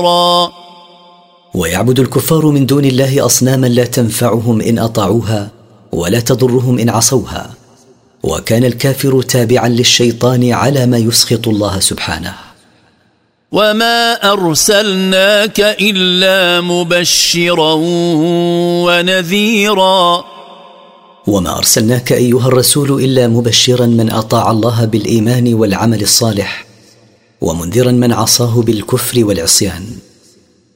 ويعبد الكفار من دون الله أصناما لا تنفعهم إن أطاعوها ولا تضرهم إن عصوها، وكان الكافر تابعا للشيطان على ما يسخط الله سبحانه. وما أرسلناك إلا مبشرا ونذيرا. وما أرسلناك أيها الرسول إلا مبشرا من أطاع الله بالإيمان والعمل الصالح، ومنذرا من عصاه بالكفر والعصيان.